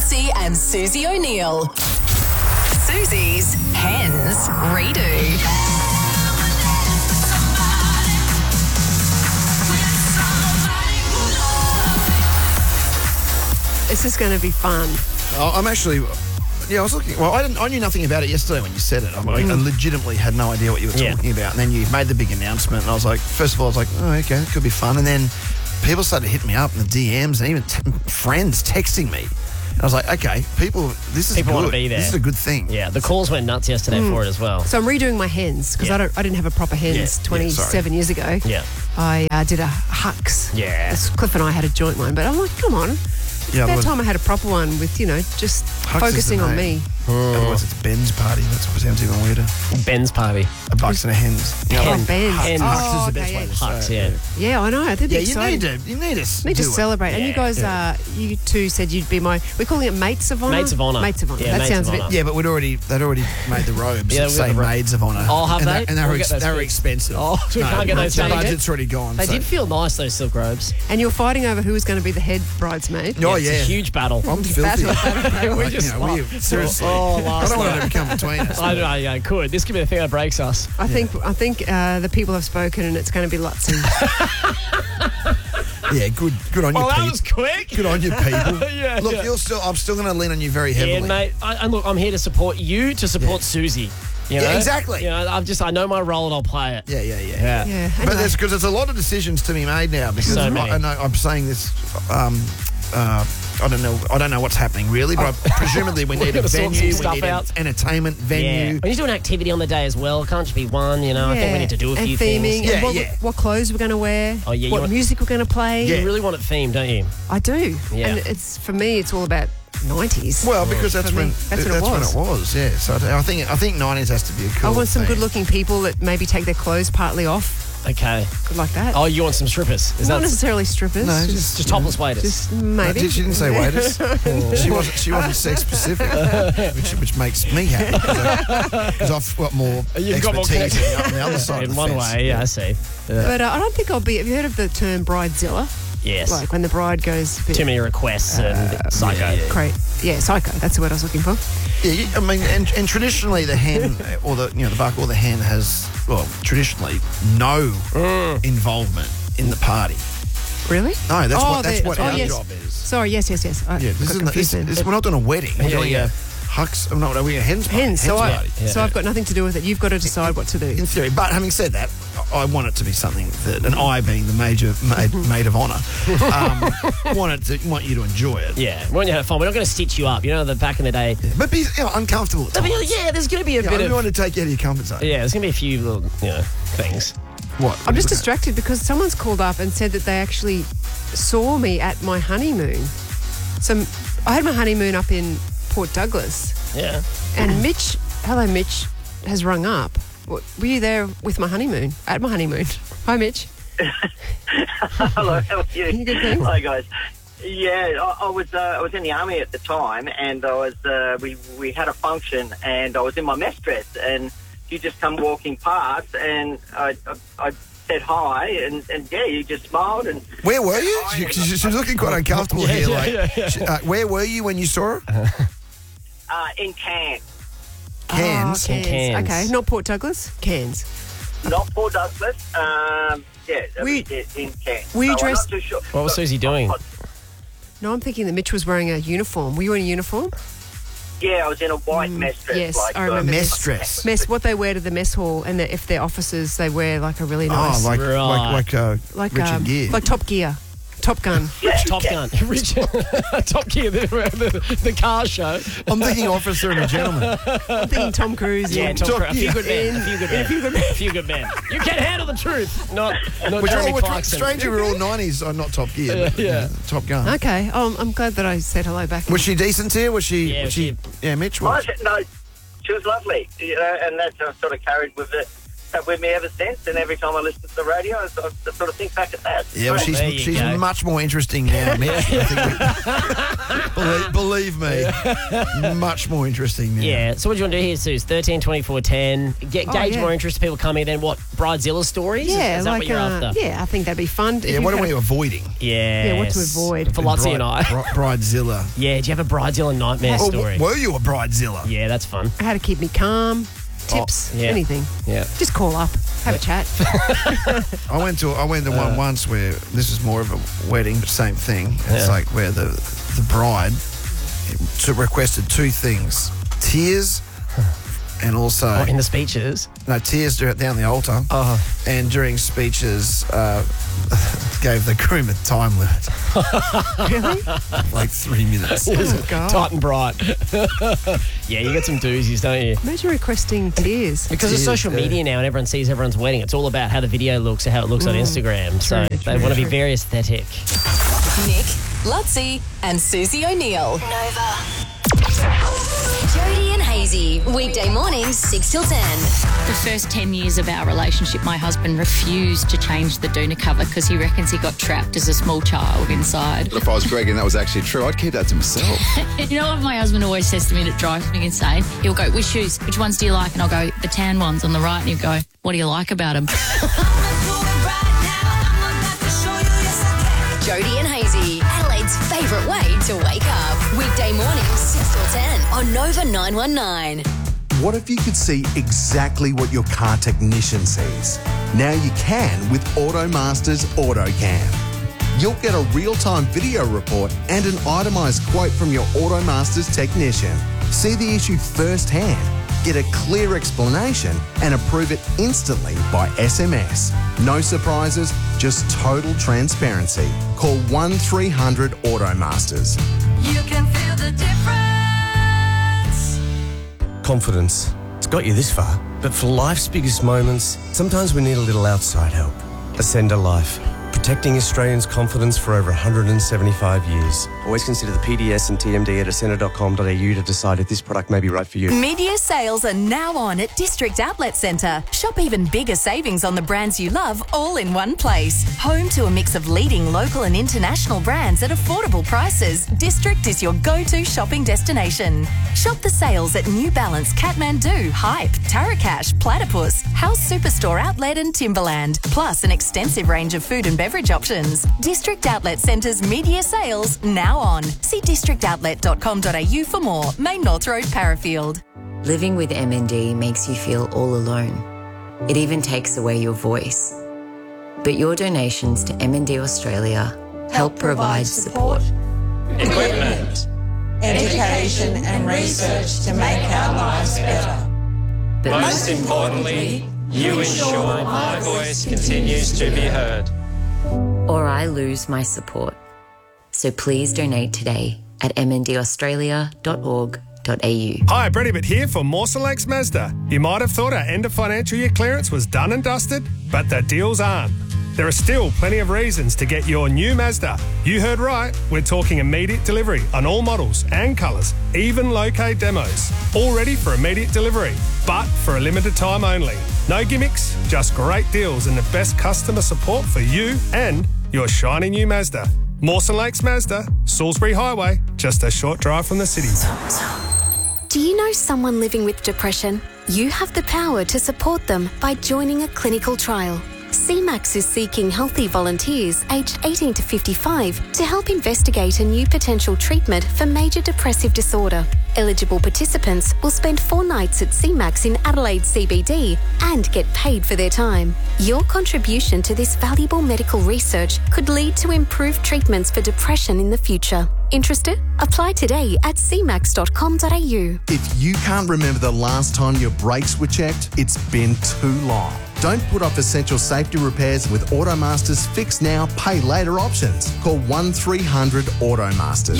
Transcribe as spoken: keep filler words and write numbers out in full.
Massey and Susie O'Neill. Susie's Hens Redo. This is going to be fun. Oh, I'm actually... Yeah, I was looking... Well, I, didn't, I knew nothing about it yesterday when you said it. I, I legitimately had no idea what you were Yeah. talking about. And then you made the big announcement, and I was like... First of all, I was like, oh, okay, it could be fun. And then people started hitting me up in the D Ms and even t- friends texting me. And I was like, okay, people... This is People good. want to be there. This is a good thing. Yeah, the calls went nuts yesterday for it as well. So I'm redoing my hens because Yeah. I don't. I didn't have a proper hens Yeah, yeah, twenty-seven years ago. Yeah. I uh, did a Hux. Yeah. As Cliff and I had a joint one, but I'm like, come on. Yeah, About otherwise- time I had a proper one with, you know, just Hux is focusing the on name. me. Otherwise, it's Ben's party. That sounds even weirder. Ben's party. A bucks and a hens. You know, Oh, like- Ben's. Hens. Oh, Hux is the okay, best yeah. way to Hux, say yeah. it. Yeah, I know. That'd be Yeah, you exciting. need to. You need to. Need to do it. celebrate. And you Yeah, guys, yeah. uh, you two said you'd be my. We're calling it mates of honor. Mates of honour. Mates of honor. Yeah, that mates sounds of a bit. honour. Yeah, but we'd already they'd already made the robes Yeah, that we say got the ro- maids of honour. I'll have and they? they. And they We'll were, get ex- those they were fixed. expensive. Oh, so we can't get those the changed. budget's already gone. They so. did feel nice, those silk robes. And you're fighting over who was going to be the head bridesmaid. Oh, It's yeah. a huge battle. I'm filthy. Battle. We Like, just you know, we, laughed. seriously. Oh, I last don't want night. it to become between us. I know, yeah, could. This could be the thing that breaks us. I think I think uh, the people have spoken, and it's going to be Lutzy. Yeah, good good on Well, you, that people. was quick. Good on you, people. Yeah, Look, yeah. you're still. I'm still going to lean on you very heavily. Yeah, mate. I, and look, I'm here to support you, to support Yeah. Susie. You Yeah, know? exactly. You know, I'm just, I know my role and I'll play it. Yeah, yeah, yeah. Yeah. Yeah. But Anyway. there's because there's a lot of decisions to be made now. Because So I, many. I know I'm saying this. Um, uh, I don't know. I don't know what's happening really, but presumably we We're need a gonna sort venue. some We stuff need an out. entertainment Yeah. venue. We need to do an activity on the day as well. It can't just be one, you know. I think we need to do a and few theming, things. and Yeah, what, yeah. what clothes we're going to wear. Oh, yeah, you What want- music we're going to play. Yeah. You really want it themed, don't you? I do. Yeah. And it's for me, it's all about nineties. Well, because that's For me, when that's what it when was. it was. Yeah. So I think I think nineties has to be a cool. I want some theme. good-looking people that maybe take their clothes partly off. Okay. Good like that. Oh, you want some strippers? Is Not that necessarily strippers. No, just, just- just topless waiters? just No, maybe. she didn't say waiters. she wasn't. She wasn't sex specific, which, which makes me happy because I've got more You've got more expertise connection. on the other side. In of the one fence. way, yeah, I see. But uh, I don't think I'll be. Have you heard of the term bridezilla? Yes. Like when the bride goes a bit Too many requests and psycho. yeah, yeah. cra- Yeah, psycho. That's the word I was looking for. Yeah, you- I mean, and, and traditionally the hen or the you know the buck or the hen has well traditionally no involvement in the party. Really? No, that's Oh, what that's the- what oh, our yes. job is. Sorry. Yes. Yes. Yes. I Yeah, got this isn't. confused This, then. this, we're not doing a wedding. We're Yeah, doing yeah. a hux. I'm not. Are we a hens party? Hens. So I. party. So I've got nothing to do with it. You've got to decide what to do. In theory, but having said that, I want it to be something that, and I being the major maid, maid of honour, um, want it to want you to enjoy it. Yeah, we want you to have fun. We're not going to stitch you up. You know, the back in the day. But be you know, uncomfortable. At I mean, times. yeah, there's going to be a Yeah, bit I of. want to take you out of your comfort zone. Yeah, there's going to be a few little, you know, things. What? I'm just distracted because someone's called up and said that they actually saw me at my honeymoon. So I had my honeymoon up in Port Douglas, Yeah. and Mitch, hello Mitch, has rung up. W- Were you there with my honeymoon? At my honeymoon. Hi Mitch. Hello, how are you? You good, thanks? Hi guys. Yeah, I, I was uh, I was in the army at the time, and I was uh, we we had a function, and I was in my mess dress, and you just come walking past, and I I, I said hi, and, and yeah, you just smiled, and Where were you? Hi, She, and- she, she was looking quite uncomfortable Yeah, here. yeah, like, yeah, yeah. she- uh, where were you when you saw her? uh, in Cairns, Cairns. Oh, Cairns. Cairns. Okay, not Port Douglas. Cairns. not Port Douglas. Um, yeah, We- yeah, in Cairns. were you So I'm dressed- not too sure. What was Susie doing? No, I'm thinking that Mitch was wearing a uniform. Were you in a uniform? Yeah, I was in a white mess dress. yes, like, I remember uh, Mess this. dress. Mess, what they wear to the mess hall, and that if they're officers, they wear like a really nice, Oh, like Right. like like uh, like Richard um, Gere. like Top Gear, Top Gun. Yeah, Top yeah. Gun. Richard. Top Gear, the, the, the car show. I'm thinking officer and a gentleman. I'm thinking Tom Cruise. Yeah, in- Tom Top Cruise. A few Gear. good men. A few good men. A few good men. A few good men. You can handle the truth. Not, not Which Jeremy all Clarkson. stranger we're all nineties. Oh, not Top Gear. but, Yeah. uh, Top Gun. Okay, um, I'm glad that I said hello back. Was she decent to you? Was she? Yeah, was she? she- Yeah, Mitch I was. said, no, she was lovely, you know, and that's uh, sort of carried with it. uh, With me ever since, and every time I listen to the radio, I sort of, sort of think back at that. Yeah, well, So- she's There you she's go. much more interesting now, Mitch. I think we, believe, believe Believe me, much more interesting now. Yeah. So what do you want to do here, Suze? thirteen, twenty-four, ten. Get, Oh, gauge yeah. more interest. People coming. Then what? Bridezilla stories? Yeah, Is, is that like what you're uh, after? yeah, I think that'd be fun. If Yeah, you've what are had we a- avoiding? Yeah. Yeah, what to avoid. For Lotzie and I. Bri- Bridezilla. Yeah. Do you have a Bridezilla nightmare Oh, story? were you a Bridezilla? Yeah, that's fun. how to keep me calm, tips, yeah. anything. Yeah. Just call up, have a chat. I went to I went to one once where this is more of a wedding, but same thing. It's Yeah. like where the the bride to requested two things: tears, and also Oh, in the speeches. no tears dur- down the altar, Oh. and during speeches uh, gave the groom a time limit, Really? like three minutes. Oh, God. Tight and bright. Yeah, you get some doozies, don't you? Imagine requesting tears. Because of Tears, social yeah. media now and everyone sees everyone's wedding, it's all about how the video looks or how it looks on Instagram. So true, they true, want to be true. very aesthetic. Nick, Lutzi, and Susie O'Neill. Nova. Jody and Hazy, weekday mornings, six till ten. The first ten years of our relationship, my husband refused to change the doona cover because he reckons he got trapped as a small child inside. If I was Greg and that was actually true, I'd keep that to myself. You know what my husband always says to me that drives me insane? He'll go, which shoes? Which ones do you like? And I'll go, the tan ones on the right. And he'll go, what do you like about them? Jody and Hazy, Adelaide's favourite way to wake up. Weekday mornings, six till ten on Nova nine one nine. What if you could see exactly what your car technician sees? Now you can with AutoMaster's AutoCam. You'll get a real-time video report and an itemised quote from your AutoMaster's technician. See the issue firsthand, get a clear explanation and approve it instantly by S M S. No surprises, just total transparency. Call one three hundred AutoMasters. You can feel the difference. Confidence. It's got you this far. But for life's biggest moments, sometimes we need a little outside help. Ascender Life. Protecting Australians' confidence for over one hundred seventy-five years. Always consider the P D S and T M D at ascender dot com dot a u to decide if this product may be right for you. Media sales are now on at District Outlet Centre. Shop even bigger savings on the brands you love all in one place. Home to a mix of leading local and international brands at affordable prices, District is your go-to shopping destination. Shop the sales at New Balance, Kathmandu, Hype, Tarakash, Platypus, House Superstore Outlet and Timberland, plus an extensive range of food and beverage options. District Outlet Centre's media sales now on. See district outlet dot com dot a u for more. Main North Road, Parafield. Living with M N D makes you feel all alone. It even takes away your voice. But your donations to M N D Australia help provide support, Equipment, education and research to make our lives better. but Most importantly, you ensure my voice continues to be heard. or I lose my support. So please donate today at m n d australia dot org dot a u. Hi, Brett Ibbott here for Mawson Lakes Mazda. You might have thought our end of financial year clearance was done and dusted, but the deals aren't. There are still plenty of reasons to get your new Mazda. You heard right, we're talking immediate delivery on all models and colours, even low-K demos. All ready for immediate delivery, but for a limited time only. No gimmicks, just great deals and the best customer support for you and your shiny new Mazda. Mawson Lakes Mazda, Salisbury Highway, just a short drive from the city. Do you know someone living with depression? You have the power to support them by joining a clinical trial. C MAX is seeking healthy volunteers aged eighteen to fifty-five to help investigate a new potential treatment for major depressive disorder. Eligible participants will spend four nights at C MAX in Adelaide C B D and get paid for their time. Your contribution to this valuable medical research could lead to improved treatments for depression in the future. Interested? Apply today at c max dot com dot a u. If you can't remember the last time your brakes were checked, it's been too long. Don't put off essential safety repairs with AutoMaster's Fix Now, Pay Later options. Call one three hundred AutoMasters.